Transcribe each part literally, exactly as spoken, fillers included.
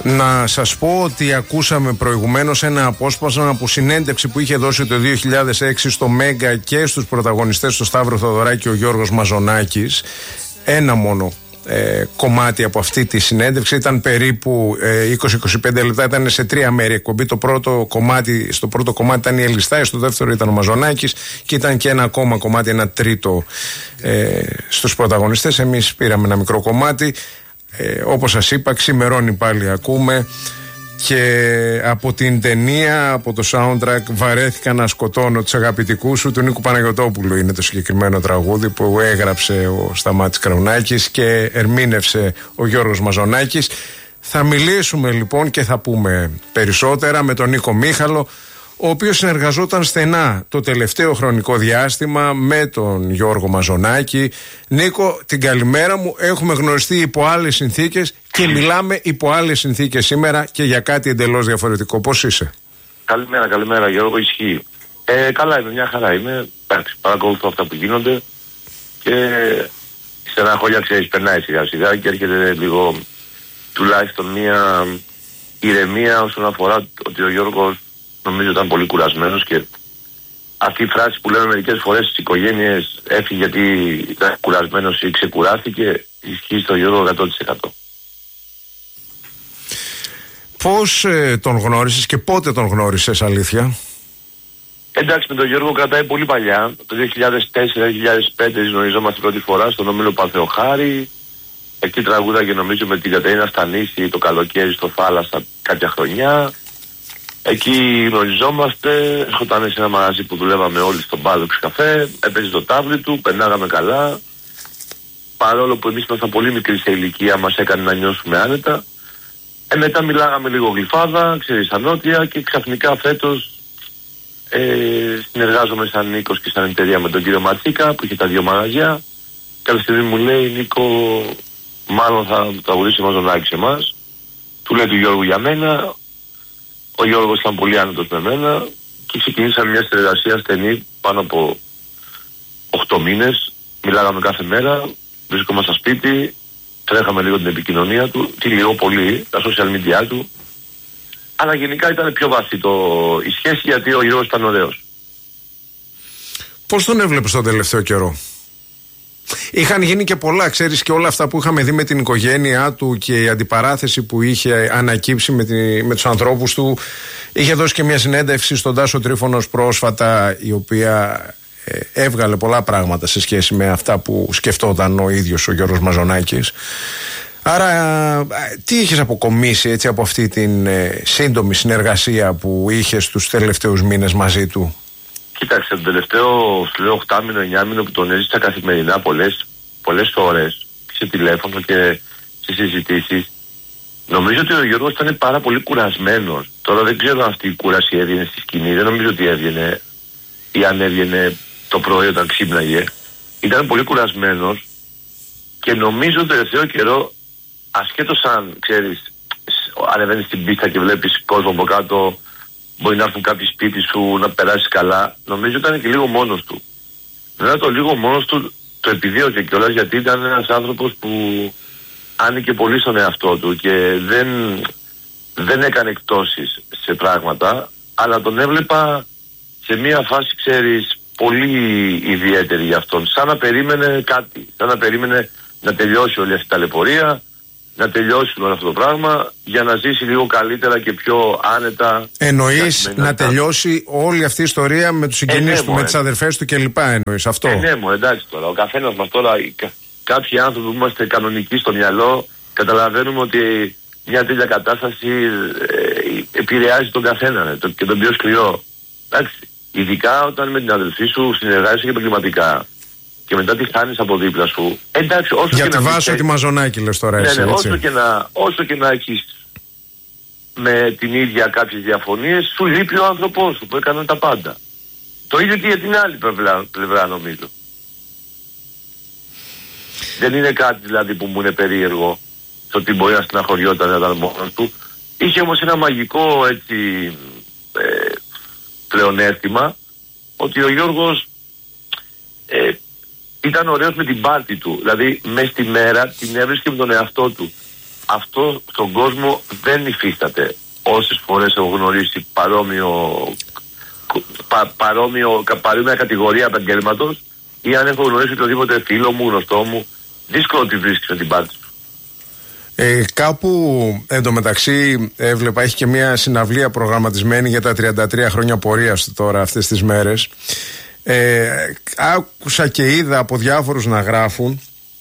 Να σας πω ότι ακούσαμε προηγουμένως ένα απόσπασμα από συνέντευξη που είχε δώσει το δύο χιλιάδες έξι στο Μέγκα και στους πρωταγωνιστές, το Σταύρο Θοδωράκη και ο Γιώργος Μαζονάκης. Ένα μόνο ε, κομμάτι από αυτή τη συνέντευξη, ήταν περίπου ε, είκοσι με είκοσι πέντε λεπτά, ήταν σε τρία μέρη εκπομπή. Το πρώτο κομμάτι, στο πρώτο κομμάτι ήταν η Ελιστάη, στο δεύτερο ήταν ο Μαζονάκης και ήταν και ένα ακόμα κομμάτι, ένα τρίτο ε, στους πρωταγωνιστές. Εμείς πήραμε ένα μικρό κομμάτι. Ε, όπως σας είπα, ξημερώνει πάλι ακούμε, και από την ταινία, από το soundtrack «Βαρέθηκα να σκοτώνω τους αγαπητικούς σου» του Νίκου Παναγιωτόπουλου είναι το συγκεκριμένο τραγούδι που έγραψε ο Σταμάτης Κραουνάκης και ερμήνευσε ο Γιώργος Μαζονάκης. Θα μιλήσουμε λοιπόν και θα πούμε περισσότερα με τον Νίκο Μίχαλο, ο οποίος συνεργαζόταν στενά το τελευταίο χρονικό διάστημα με τον Γιώργο Μαζονάκη. Νίκο, την καλημέρα μου. Έχουμε γνωριστεί υπό άλλες συνθήκες και μιλάμε υπό άλλες συνθήκες σήμερα και για κάτι εντελώς διαφορετικό. Πώς είσαι? Καλημέρα, καλημέρα Γιώργο, ισχύει. Ε, καλά είμαι, μια χαρά είμαι. Εντάξει, παρακολουθώ αυτά που γίνονται και η στεναχώρια, ξέρεις, περνάει σιγά σιγά και έρχεται λίγο τουλάχιστον μια ηρεμία όσον αφορά ότι ο Γιώργος νομίζω ήταν πολύ κουρασμένος, και αυτή η φράση που λέμε μερικές φορές στις οικογένειες, έφυγε γιατί ήταν κουρασμένος ή ξεκουράστηκε, ισχύει στο Γιώργο εκατό τοις εκατό. Πώς ε, τον γνώρισες και πότε τον γνώρισες, αλήθεια? Εντάξει, με τον Γιώργο κρατάει πολύ παλιά. Το δύο χιλιάδες τέσσερα δύο χιλιάδες πέντε γνωριζόμαστε πρώτη φορά στον Όμιλο Πανθεοχάρη. Εκεί τραγούδαγε νομίζω με την Κατερίνα Στανίση το καλοκαίρι στο Θάλασσα κάποια χρονιά. Εκεί γνωριζόμαστε, έρχονταν σε ένα μαγαζί που δουλεύαμε όλοι στον Πάδοξ καφέ, έπαιζε το τάβλι του, περνάγαμε καλά. Παρόλο που εμείς ήμασταν πολύ μικροί σε ηλικία, μας έκανε να νιώσουμε άνετα. Ε, μετά μιλάγαμε λίγο γλυφάδα, ξέρεις, στα νότια, και ξαφνικά φέτος ε, συνεργάζομαι σαν Νίκος και σαν εταιρεία με τον κύριο Ματσίκα που είχε τα δύο μαγαζιά. Κάποια στιγμή μου λέει, Νίκο, μάλλον θα τραγουδήσει ο Μαζονάκης εμάς. Του λέει του Γιώργου για μένα. Ο Γιώργος ήταν πολύ άνετος με μένα και ξεκινήσαμε μια συνεργασία στενή πάνω από οκτώ μήνες. Μιλάγαμε κάθε μέρα, βρίσκομαστε στο σπίτι, τρέχαμε λίγο την επικοινωνία του, τι λίγο πολύ, τα social media του. Αλλά γενικά ήταν πιο βαθύ το, η σχέση, γιατί ο Γιώργος ήταν ωραίος. Πώς τον έβλεπες τον τελευταίο καιρό? Είχαν γίνει και πολλά, ξέρεις, και όλα αυτά που είχαμε δει με την οικογένειά του και η αντιπαράθεση που είχε ανακύψει με, τη, με τους ανθρώπους του. Είχε δώσει και μια συνέντευξη στον Τάσο Τρίφωνος πρόσφατα, η οποία ε, έβγαλε πολλά πράγματα σε σχέση με αυτά που σκεφτόταν ο ίδιος ο Γιώργος Μαζονάκης. Άρα τι είχες αποκομίσει έτσι από αυτή την ε, σύντομη συνεργασία που είχες τους τελευταίους μήνες μαζί του? Κοίταξε, τον τελευταίο λέω οκτάμινο, εννιάμινο που τον έζησα καθημερινά πολλές, πολλές ώρες σε τηλέφωνο και σε συζητήσεις, νομίζω ότι ο Γιώργος ήταν πάρα πολύ κουρασμένος. Τώρα δεν ξέρω αν αυτή η κούραση έβγαινε στη σκηνή, δεν νομίζω ότι έβγαινε, ή αν έβγαινε το πρωί όταν ξύπναγε. Ήταν πολύ κουρασμένος και νομίζω το τελευταίο καιρό, ασχέτως αν ξέρεις, ανεβαίνεις στην πίστα και βλέπεις κόσμο από κάτω, μπορεί να έρθουν κάποιοι σπίτι σου, να περάσεις καλά. Νομίζω ήταν και λίγο μόνος του. Βέβαια το λίγο μόνος του το επιδίωκε κιόλας, γιατί ήταν ένας άνθρωπος που άνοιγε πολύ στον εαυτό του και δεν, δεν έκανε εκτόσεις σε πράγματα, αλλά τον έβλεπα σε μια φάση, ξέρεις, πολύ ιδιαίτερη για αυτόν. Σαν να περίμενε κάτι, σαν να περίμενε να τελειώσει όλη αυτή η ταλαιπωρία, να τελειώσει όλο αυτό το πράγμα για να ζήσει λίγο καλύτερα και πιο άνετα. Εννοείς να, να τελειώσει όλη αυτή η ιστορία με τους συγγενείς ε, του, με τις αδερφές του κλπ. Εννοείς αυτό? Ε, ναι, μου, εντάξει τώρα. Ο καθένας μας τώρα, κάποιοι άνθρωποι που είμαστε κανονικοί στο μυαλό, καταλαβαίνουμε ότι μια τέτοια κατάσταση ε, επηρεάζει τον καθένα το, και τον πιο σκληρό. Εντάξει, ειδικά όταν με την αδελφή σου συνεργάζεσαι και επαγγελματικά και μετά τη χάνεις από δίπλα σου. Εντάξει, όσο για και τη να Βάσο τη Μαζονάκη λες τώρα, ναι, εσύ, ναι, έτσι. Όσο και, να, όσο και να έχεις με την ίδια κάποιες διαφωνίες, σου λείπει ο άνθρωπός σου που έκανε τα πάντα. Το ίδιο και για την άλλη πλευρά, πλευρά νομίζω. Δεν είναι κάτι δηλαδή που μου είναι περίεργο, το ότι μπορεί να στεναχωριόταν να ήταν μόνος του. Είχε όμως ένα μαγικό έτσι ε, πλεονέκτημα, ότι ο Γιώργος ε, ήταν ωραίος με την πάρτη του. Δηλαδή μέσα στη μέρα την έβρισκε με τον εαυτό του. αυτό στον κόσμο δεν υφίσταται. Όσες φορές έχω γνωρίσει παρόμοιο, πα, παρόμοιο, παρόμοια κατηγορία επαγγέλματος, ή αν έχω γνωρίσει οποιοδήποτε φίλο μου, γνωστό μου, δύσκολο τη βρίσκεις με την πάρτι του. Ε, κάπου εντωμεταξύ έβλεπα, έχει και μια συναυλία προγραμματισμένη για τα τριάντα τρία χρόνια πορείας του τώρα αυτές τις μέρες. Ε, άκουσα και είδα από διάφορους να γράφουν,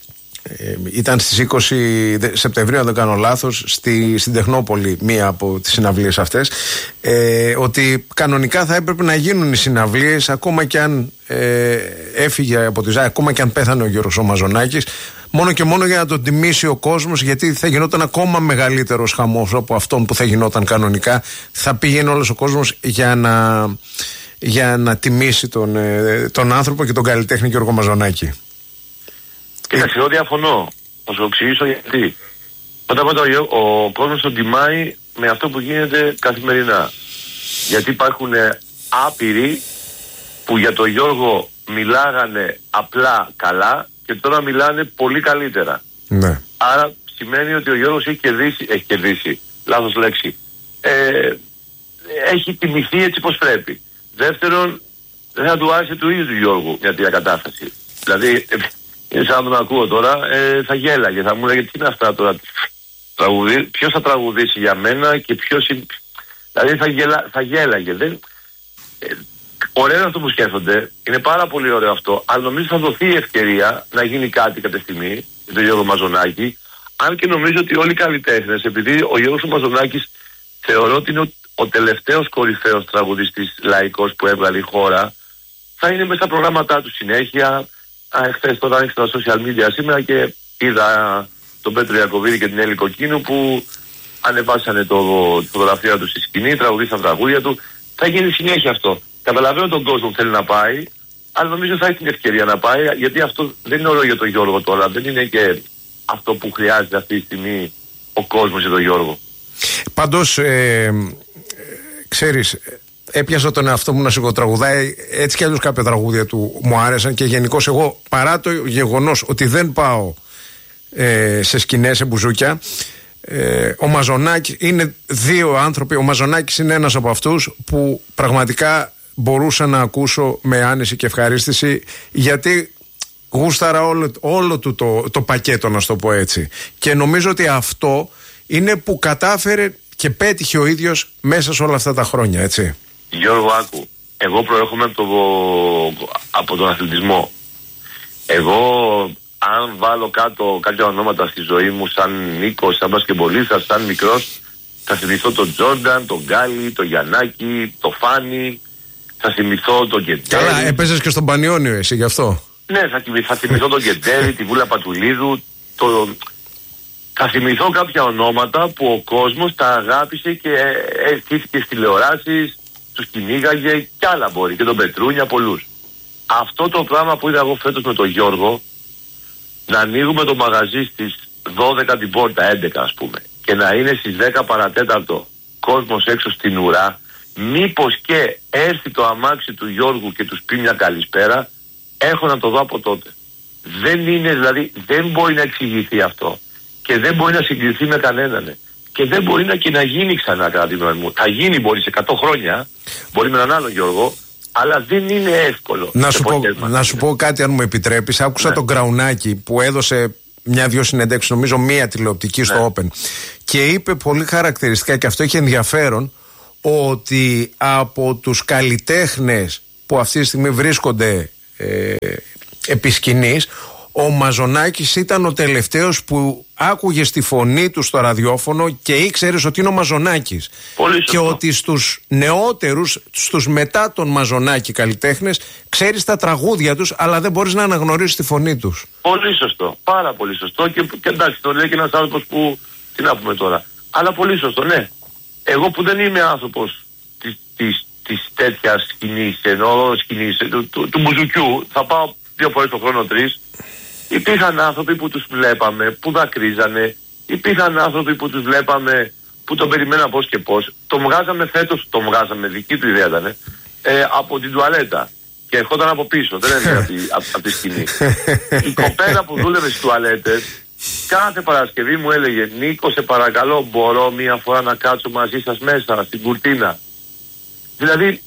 ε, ήταν στις είκοσι Σεπτεμβρίου αν δεν κάνω λάθος, στη, στην Τεχνόπολη μία από τις συναυλίες αυτές, ε, ότι κανονικά θα έπρεπε να γίνουν οι συναυλίες ακόμα και αν ε, έφυγε από τη ζωή, ακόμα και αν πέθανε ο Γιώργος ο Μαζονάκης, μόνο και μόνο για να τον τιμήσει ο κόσμος, γιατί θα γινόταν ακόμα μεγαλύτερος χαμός από αυτόν που θα γινόταν κανονικά. Θα πήγαινε όλος ο κόσμος για να, για να τιμήσει τον, τον άνθρωπο και τον καλλιτέχνη Γιώργο Μαζονάκη. Κοίταξε, εγώ διαφωνώ. Θα σου εξηγήσω γιατί. Όταν ο, ο κόσμος τον τιμάει με αυτό που γίνεται καθημερινά. Γιατί υπάρχουν άπειροι που για τον Γιώργο μιλάγανε απλά καλά και τώρα μιλάνε πολύ καλύτερα. Ναι. Άρα σημαίνει ότι ο Γιώργος έχει κερδίσει, έχει κερδίσει, λάθος λέξη, ε, έχει τιμηθεί έτσι πως πρέπει. Δεύτερον, δεν θα του άρεσε του ίδιου του Γιώργου μια τέτοια κατάσταση. Δηλαδή, είναι σαν να τον ακούω τώρα, ε, θα γέλαγε, θα μου λέγε τι είναι αυτά τώρα, τραγουδί, ποιος θα τραγουδήσει για μένα και ποιος είναι... Δηλαδή θα, γελα, θα γέλαγε. Δεν, ε, ωραίο αυτό που σκέφτονται, είναι πάρα πολύ ωραίο αυτό, αλλά νομίζω θα δοθεί η ευκαιρία να γίνει κάτι κάποια στιγμή για τον Γιώργο Μαζονάκη, αν και νομίζω ότι όλοι οι καλλιτέχνες, επειδή ο Γιώργος Μαζονάκης θεωρώ ότι είναι ο, ο τελευταίος κορυφαίος τραγουδιστής λαϊκός που έβγαλε η χώρα, θα είναι μέσα στα προγράμματά του συνέχεια. Χθες τώρα άνοιξα τα social media σήμερα και είδα τον Πέτρο Ιακωβίδη και την Έλλη Κοκκίνου που ανεβάσανε το, το φωτογραφία του στη σκηνή, τραγουδίσαν τραγούδια του. Θα γίνει συνέχεια αυτό. Καταλαβαίνω τον κόσμο που θέλει να πάει, αλλά νομίζω θα έχει την ευκαιρία να πάει, γιατί αυτό δεν είναι όλο για τον Γιώργο τώρα, δεν είναι και αυτό που χρειάζεται αυτή τη στιγμή ο κόσμος για τον Γιώργο. Πάντως, ε, ξέρεις, έπιασα τον εαυτό μου να σιγοτραγουδάει, έτσι κι αλλιώς κάποια τραγούδια του μου άρεσαν και γενικώς εγώ, παρά το γεγονός ότι δεν πάω ε, σε σκηνές, σε μπουζούκια, ε, ο Μαζονάκης είναι δύο άνθρωποι, ο Μαζονάκης είναι ένας από αυτούς που πραγματικά μπορούσα να ακούσω με άνεση και ευχαρίστηση, γιατί γούσταρα όλο, όλο του το, το πακέτο, να στο πω έτσι, και νομίζω ότι αυτό είναι που κατάφερε και πέτυχε ο ίδιος μέσα σε όλα αυτά τα χρόνια, έτσι. Γιώργο, άκου, εγώ προέρχομαι από, το, από τον αθλητισμό. Εγώ, αν βάλω κάτω κάποια ονόματα στη ζωή μου σαν Νίκος, σαν μπασκεμπολίστας, σαν μικρός, θα θυμηθώ τον Τζόρνταν, τον Γκάλι, τον Γιαννάκη, τον Φάνη, θα θυμηθώ τον Κεντέρι. Καλά, έπαιζες και στον Πανιόνιο εσύ γι' αυτό. Ναι, θα, θα θυμηθώ τον Κεντέρι, τη Βούλα Πατουλίδου, το... θα θυμηθώ κάποια ονόματα που ο κόσμος τα αγάπησε και στήθηκε στις τηλεοράσεις, τους κυνήγαγε κι άλλα μπορεί, και τον Πετρούνια, πολλούς. Αυτό το πράγμα που είδα εγώ φέτος με τον Γιώργο, να ανοίγουμε το μαγαζί στις δώδεκα την πόρτα, έντεκα ας πούμε, και να είναι στις δέκα παρατέταρτο κόσμος έξω στην ουρά, μήπως και έρθει το αμάξι του Γιώργου και τους πει μια καλησπέρα, έχω να το δω από τότε. Δεν είναι, δηλαδή, δεν μπορεί να εξηγηθεί αυτό και δεν μπορεί να συγκριθεί με κανέναν. Και δεν μπορεί να και να γίνει ξανά, κατά τη γνώμη μου. Θα γίνει, μπορεί σε εκατό χρόνια, μπορεί με έναν άλλον Γιώργο, αλλά δεν είναι εύκολο. Να σου, πω, να σου πω κάτι, αν μου επιτρέπεις. Άκουσα ναι. τον Γκραουνάκη που έδωσε μια-δυο συνεντεύξεις, νομίζω μία τηλεοπτική ναι. στο Open, και είπε πολύ χαρακτηριστικά, και αυτό έχει ενδιαφέρον, ότι από τους καλλιτέχνες που αυτή τη στιγμή βρίσκονται ε, επί σκηνής, ο Μαζονάκης ήταν ο τελευταίος που άκουγε τη φωνή του στο ραδιόφωνο και ήξερες ότι είναι ο Μαζονάκης. Και ότι στους νεότερους, στους μετά τον Μαζονάκη καλλιτέχνες, ξέρεις τα τραγούδια τους, αλλά δεν μπορείς να αναγνωρίσεις τη φωνή τους. Πολύ σωστό, πάρα πολύ σωστό. Και, και εντάξει, το λέει και ένας άνθρωπος που, τι να πούμε τώρα, αλλά πολύ σωστό, ναι. Εγώ που δεν είμαι άνθρωπος της, της, της τέτοιας σκηνής, ενώ σκηνής του, του, του μπουζουκιού, θα πάω δύο φορές το χρόνο, τρεις. Υπήρχαν άνθρωποι που τους βλέπαμε, που δακρύζανε. Υπήρχαν άνθρωποι που τους βλέπαμε, που τον περιμέναν πώς και πώς. Τον βγάζαμε φέτος, τον βγάζαμε, δική του ιδέα ήταν, ε, από την τουαλέτα. Και ερχόταν από πίσω, δεν έρχεται από, από, από τη σκηνή. Η κοπέλα που δούλευε στις τουαλέτες Κάθε Παρασκευή μου έλεγε, Νίκο, σε παρακαλώ, μπορώ μία φορά να κάτσω μαζί σας μέσα στην κουρτίνα? Δηλαδή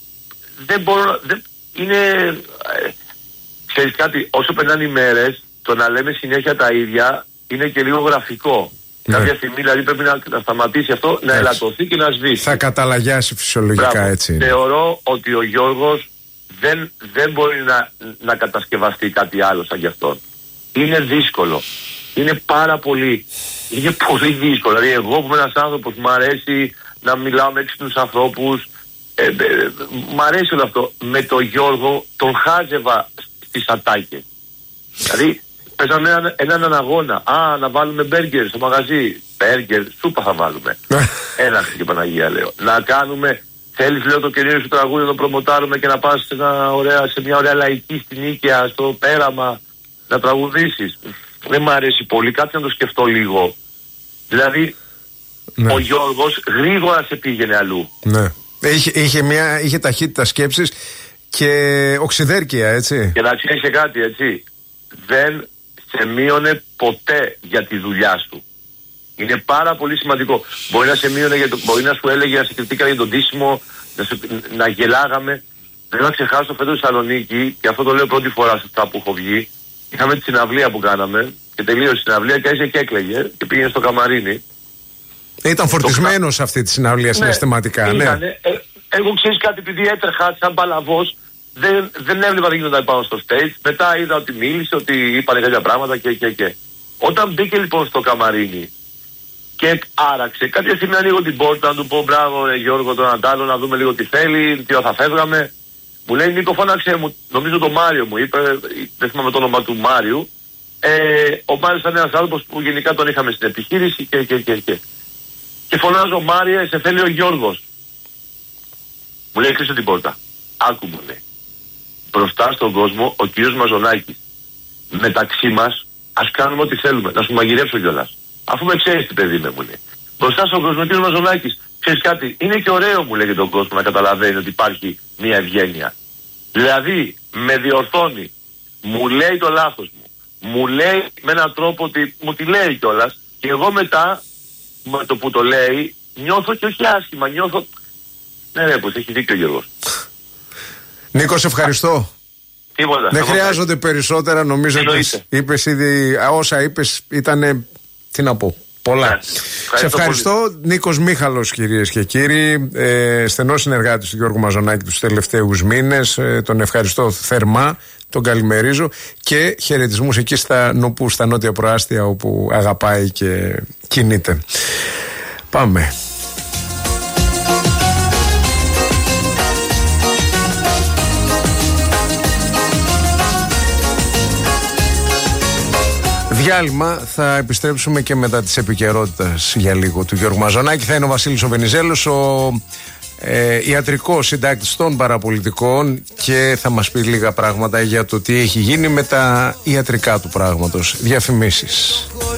δεν μπορώ, δεν, είναι ε, ξέρεις κάτι, όσο περνάνε οι μέρες, το να λέμε συνέχεια τα ίδια είναι και λίγο γραφικό. Ναι. Κάποια στιγμή δηλαδή πρέπει να, να σταματήσει αυτό, έτσι, να ελαττωθεί και να σβήσει. Θα καταλαγιάσει φυσιολογικά. Μπράβο. Έτσι. Θεωρώ ότι ο Γιώργος δεν, δεν μπορεί να, να κατασκευαστεί κάτι άλλο σαν γι' αυτόν. Είναι δύσκολο. Είναι πάρα πολύ. Είναι πολύ δύσκολο. Δηλαδή εγώ που είμαι ένας άνθρωπος που μου αρέσει να μιλάω με έξυπνους ανθρώπους, ε, ε, μ' αρέσει όλο αυτό. Με τον Γιώργο τον χάζευα στις ατάκες. Δηλαδή παίζαμε έναν, έναν αγώνα. Α, να βάλουμε μπέργκερ στο μαγαζί. Μπέργκερ, σούπα θα βάλουμε. Ένα και Παναγία λέω. Να κάνουμε, θέλεις λέω το καινούριο σου τραγούδι να το προμοτάρουμε και να πας σε, ένα ωραία, σε μια ωραία λαϊκή στην Νίκαια, στο πέραμα, να τραγουδήσεις. Δεν μ' αρέσει πολύ, κάτι να το σκεφτώ λίγο. Δηλαδή, ναι, ο Γιώργος γρήγορα σε πήγαινε αλλού. Ναι. Είχε, είχε, μια, είχε ταχύτητα σκέψης και οξυδέρκεια, έτσι. Και να ξέρεις και κάτι, έτσι. Δεν σε μείωνε ποτέ για τη δουλειά σου. Είναι πάρα πολύ σημαντικό. Μπορεί να σε μείωνε, για το, μπορεί να σου έλεγε, να σε κριτήκανε για τον ντύσιμο, να, σε, να γελάγαμε. Δεν θα ξεχάσω φέτος στη Θεσσαλονίκη, και αυτό το λέω πρώτη φορά σε αυτά που έχω βγει. Είχαμε τη συναυλία που κάναμε και τελείωσε η συναυλία και άρχισε και έκλαιγε και πήγαινε στο καμαρίνι. Ήταν φορτισμένος σε αυτή τη συναυλία συναισθηματικά, ναι. ναι. Ε, εγώ ξέρεις κάτι, επειδή έτρεχα σαν παλαβός, δεν, δεν έβλεπα τι γινόταν πάνω στο stage. Μετά είδα ότι μίλησε, ότι είπανε κάποια πράγματα και, και, και. Όταν μπήκε λοιπόν στο καμαρίνι και άραξε, κάποια στιγμή ανοίγω την πόρτα να του πω μπράβο ρε Γιώργο τον Αντάλλο, να δούμε λίγο τι θέλει, τι θα φεύγαμε. Μου λέει Νίκο, φώναξε μου, νομίζω το Μάριο μου είπε, δεν θυμάμαι το όνομα του Μάριου. Ε, ο Μάριος ήταν ένας άνθρωπος που γενικά τον είχαμε στην επιχείρηση και και και και. Και φωνάζω Μάριε, σε θέλει ο Γιώργος. Μου λέει κλείσε την πόρτα. Άκου μου λέει. Μπροστά στον κόσμο ο κύριος Μαζονάκης. Μεταξύ μας ας κάνουμε ό,τι θέλουμε. Να σου μαγειρέψω κιόλας. Αφού με ξέρεις τι παιδί με, μου λέει. Μπροστά στον κόσμο ο κύριος Μαζονάκης. Ξέρεις κάτι, είναι και ωραίο μου λέει για τον κόσμο να καταλαβαίνει ότι υπάρχει μια ευγένεια. Δηλαδή με διορθώνει. Μου λέει το λάθος μου. Μου λέει με έναν τρόπο ότι μου τη λέει κιόλας. Και εγώ μετά με το που το λέει νιώθω και όχι άσχημα. Νιώθω. Ναι, ναι, πως έχει δίκιο ο Γιώργος. Νίκο, σε ευχαριστώ. Τίποτα. Δεν χρειάζονται περισσότερα, νομίζω ότι είπες ήδη, όσα είπες ήταν, τι να πω, πολλά. Ναι, σε ευχαριστώ. Πολύ. Νίκος Μίχαλος, κυρίες και κύριοι, ε, στενός συνεργάτης του Γιώργου Μαζονάκη τους τελευταίους μήνες. Ε, τον ευχαριστώ θερμά, τον καλημερίζω και χαιρετισμούς εκεί στα νοπού, στα νότια προάστια όπου αγαπάει και κινείται. Πάμε. Διάλειμμα, θα επιστρέψουμε και μετά της επικαιρότητας για λίγο του Γιώργου Μαζονάκη. Θα είναι ο Βασίλης ο Βενιζέλος, ο ε, ιατρικός συντάκτης των παραπολιτικών, και θα μας πει λίγα πράγματα για το τι έχει γίνει με τα ιατρικά του πράγματος. Διαφημίσεις.